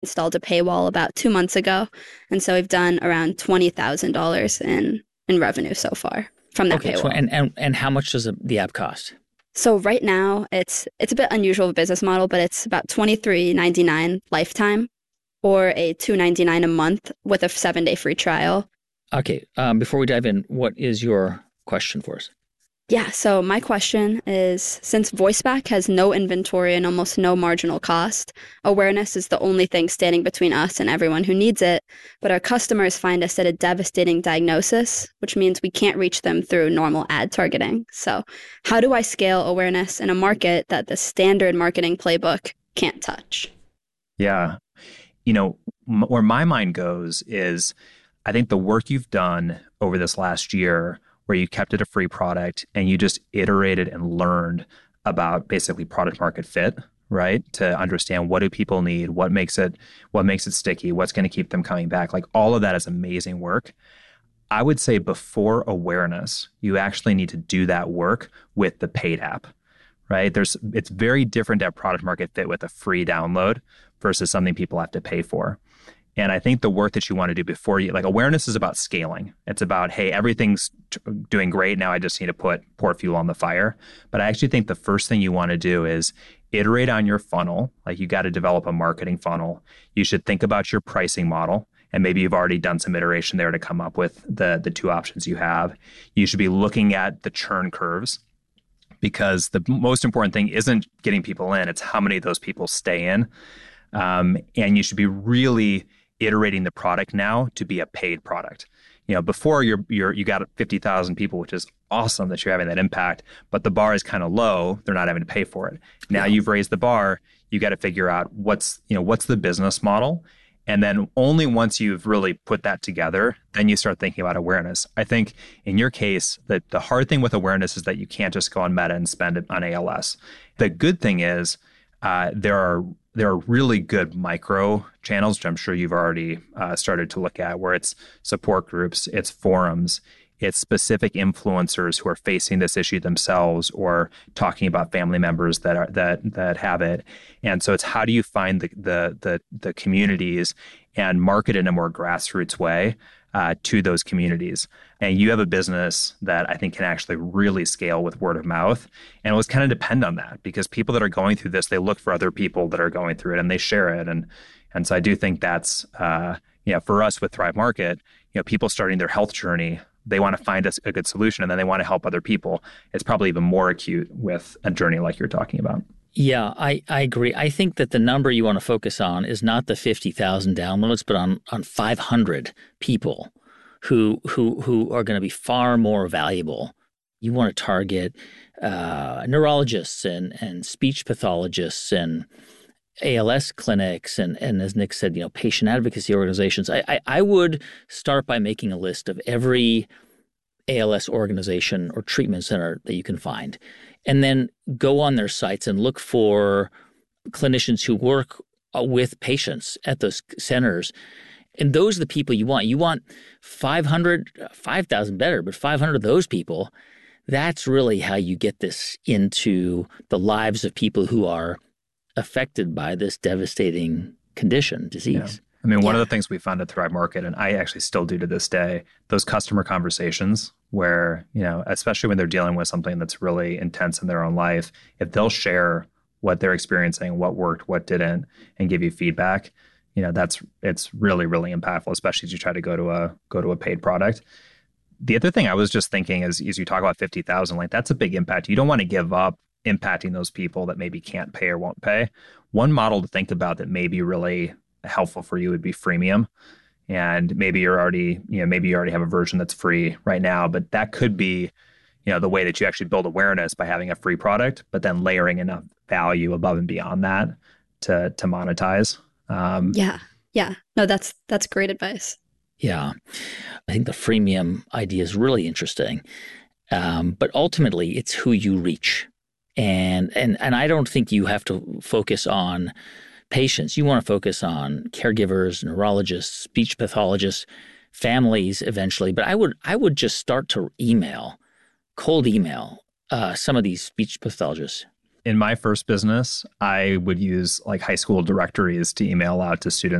installed a paywall about 2 months ago. And so we've done around $20,000 in revenue so far from that Okay, paywall. and how much does the app cost? So right now it's a bit unusual of a business model, but it's about $23.99 lifetime or a $2.99 a month with a 7-day free trial. Okay, before we dive in, what is your question for us? Yeah, so my question is, since VoiceBack has no inventory and almost no marginal cost, awareness is the only thing standing between us and everyone who needs it. But our customers find us at a devastating diagnosis, which means we can't reach them through normal ad targeting. So, how do I scale awareness in a market that the standard marketing playbook can't touch? Yeah. Where my mind goes is I think the work you've done over this last year, where you kept it a free product and you just iterated and learned about basically product market fit, right? To understand what do people need, what makes it sticky, what's going to keep them coming back. Like all of that is amazing work. I would say before awareness, you actually need to do that work with the paid app, right? It's very different to have product market fit with a free download versus something people have to pay for. And I think the work that you want to do before you, like awareness is about scaling. It's about, hey, everything's doing great. Now I just need to pour fuel on the fire. But I actually think the first thing you want to do is iterate on your funnel. Like you got to develop a marketing funnel. You should think about your pricing model. And maybe you've already done some iteration there to come up with the two options you have. You should be looking at the churn curves because the most important thing isn't getting people in. It's how many of those people stay in. And you should be really iterating the product now to be a paid product. Before you got 50,000 people, which is awesome that you're having that impact, but the bar is kind of low. They're not having to pay for it. Now you've raised the bar. You got to figure out what's the business model. And then only once you've really put that together, then you start thinking about awareness. I think in your case, that the hard thing with awareness is that you can't just go on Meta and spend it on ALS. The good thing is there are really good micro channels, which I'm sure you've already started to look at, where it's support groups, it's forums, it's specific influencers who are facing this issue themselves or talking about family members that have it. And so it's how do you find the communities and market in a more grassroots way to those communities. And you have a business that I think can actually really scale with word of mouth. And it was kind of depend on that because people that are going through this, they look for other people that are going through it and they share it. And so I do think that's, for us with Thrive Market, people starting their health journey, they want to find a good solution and then they want to help other people. It's probably even more acute with a journey like you're talking about. Yeah, I agree. I think that the number you want to focus on is not the 50,000 downloads, but on 500 people who are going to be far more valuable. You want to target neurologists and speech pathologists and ALS clinics and as Nick said, patient advocacy organizations. I would start by making a list of every ALS organization or treatment center that you can find. And then go on their sites and look for clinicians who work with patients at those centers. And those are the people you want. You want 500, 5,000 better, but 500 of those people. That's really how you get this into the lives of people who are affected by this devastating condition, disease. I mean, one of the things we found at Thrive Market, and I actually still do to this day, those customer conversations where, especially when they're dealing with something that's really intense in their own life, if they'll share what they're experiencing, what worked, what didn't, and give you feedback, it's really, really impactful, especially as you try to go to a paid product. The other thing I was just thinking is you talk about 50,000, like that's a big impact. You don't want to give up impacting those people that maybe can't pay or won't pay. One model to think about that may be really helpful for you would be freemium. And maybe you already have a version that's free right now, but that could be, the way that you actually build awareness by having a free product, but then layering enough value above and beyond that to monetize. Yeah. No, that's great advice. Yeah. I think the freemium idea is really interesting. But ultimately it's who you reach. And I don't think you have to focus on patients. You want to focus on caregivers, neurologists, speech pathologists, families eventually. But I would just start to cold email some of these speech pathologists. In my first business, I would use like high school directories to email out to students